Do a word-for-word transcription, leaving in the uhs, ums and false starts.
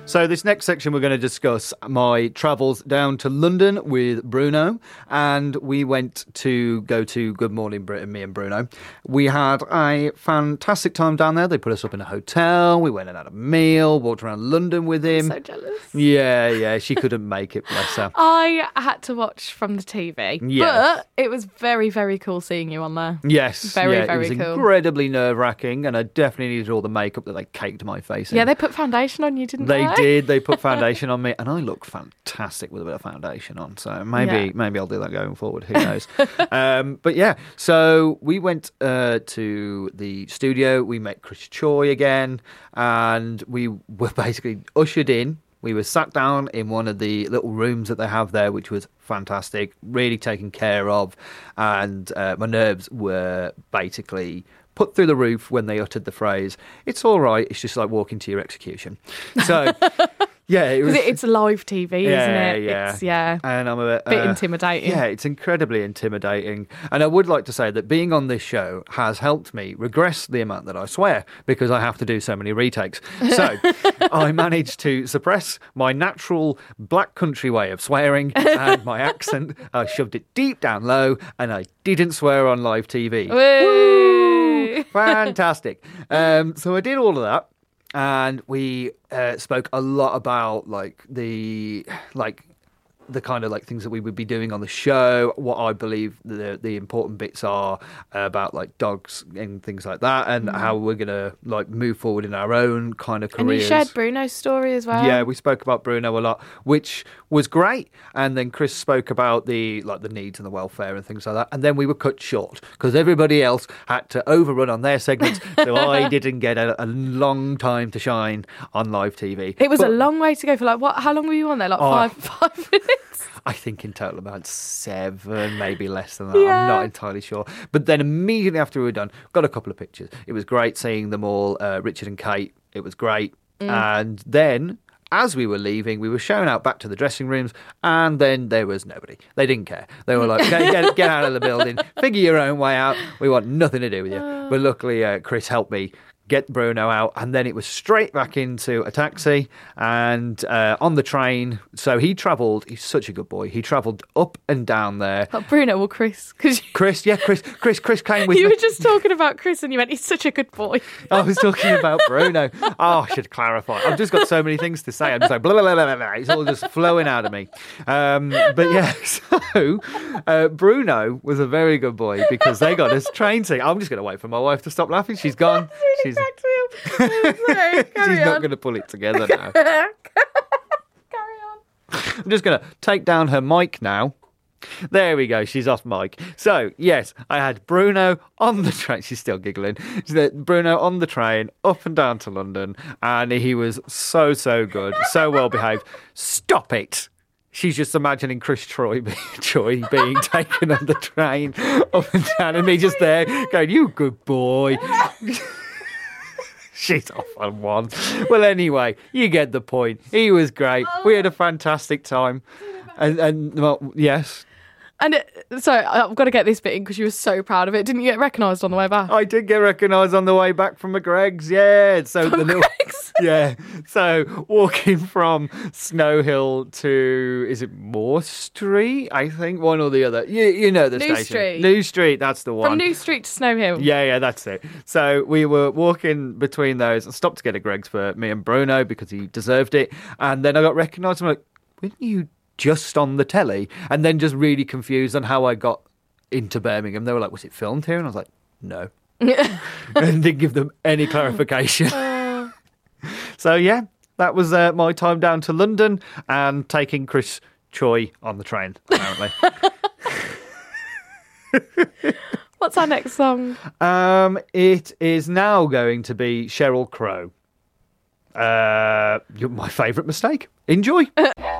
So this next section we're going to discuss my travels down to London with Bruno, and we went to go to Good Morning Britain, me and Bruno. We had a fantastic time down there. They put us up in a hotel, we went and had a meal, walked around London with him. I'm so jealous. Yeah, yeah, she couldn't make it, bless her. I had to watch from the T V, Yes. but it was very, very cool seeing you on there. Yes, Very, yeah, very it was cool. incredibly nerve-wracking, and I definitely needed all the makeup that they caked my face in. Yeah, they put foundation on you, didn't They they? did. They put foundation on me, and I look fantastic with a bit of foundation on. So maybe, Yeah. maybe I'll do that going forward. Who knows? um, but yeah, so we went uh, to the studio. We met Chris Choi again, and we were basically ushered in. We were sat down in one of the little rooms that they have there, which was fantastic, really taken care of, and uh, my nerves were basically put through the roof when they uttered the phrase, "It's all right, it's just like walking to your execution." So, yeah, it was... Because it's live T V, yeah, isn't it? Yeah, It's, yeah. And I'm a bit uh, intimidating. Yeah, it's incredibly intimidating. And I would like to say that being on this show has helped me regress the amount that I swear because I have to do so many retakes. So I managed to suppress my natural black country way of swearing and my accent. I shoved it deep down low and I didn't swear on live T V. Woo! Woo! Fantastic. Um, so I did all of that. And we uh, spoke a lot about like the like the kind of like things that we would be doing on the show, what I believe the the important bits are about like dogs and things like that, and mm. how we're gonna like move forward in our own kind of careers. And you shared Bruno's story as well. Yeah, we spoke about Bruno a lot, which was great. And then Chris spoke about the like the needs and the welfare and things like that. And then we were cut short because everybody else had to overrun on their segments, so I didn't get a, a long time to shine on live T V. It was but, a long way to go for like what? How long were you on there? Like oh, five five minutes. I think in total about seven, maybe less than that. Yeah. I'm not entirely sure. But then immediately after we were done, got a couple of pictures. It was great seeing them all, uh, Richard and Kate. It was great. Mm. And then, as we were leaving, we were shown out back to the dressing rooms, and then there was nobody. They didn't care. They were like, get, get, get out of the building, figure your own way out. We want nothing to do with you. But luckily, uh, Chris helped me get Bruno out, and then it was straight back into a taxi and uh, on the train. So he travelled, he's such a good boy, he travelled up and down there. Not Bruno or Chris? Cause Chris, yeah, Chris, Chris, Chris came with you me. were just talking about Chris and you went, he's such a good boy. I was talking about Bruno. Oh, I should clarify. I've just got so many things to say. I'm just like, blah, blah, blah, blah, blah. It's all just flowing out of me. Um, but yeah, so uh, Bruno was a very good boy because they got us train ticket. I'm just going to wait for my wife to stop laughing. She's gone. She's, Sorry, She's not going to pull it together now. Carry on. I'm just going to take down her mic now. There we go. She's off mic. So, yes, I had Bruno on the train. She's still giggling. Bruno on the train up and down to London. And he was so, so good. So well behaved. Stop it. She's just imagining Chris Troy being, Troy being taken on the train up and down and me just there going, you good boy. She's off on one. Well, anyway, you get the point. He was great. We had a fantastic time. And, and well, yes. And it, so I've got to get this bit in because you were so proud of it. Didn't you get recognised on the way back? I did get recognised on the way back from McGreg's. Yeah. So From the little, Greg's? yeah. So walking from Snow Hill to, is it Moore Street? I think one or the other. You, you know the New station. Street. New Street. That's the one. From New Street to Snow Hill. Yeah, yeah, that's it. So we were walking between those. I stopped to get a Greg's for me and Bruno because he deserved it. And then I got recognised. I'm like, weren't you just on the telly? And then just really confused on how I got into Birmingham. They were like, was it filmed here? And I was like, no. And didn't give them any clarification. Uh. So yeah, that was uh, my time down to London and taking Chris Choi on the train, apparently. What's our next song? Um, it is now going to be Sheryl Crow. Uh, you're my favourite mistake. Enjoy.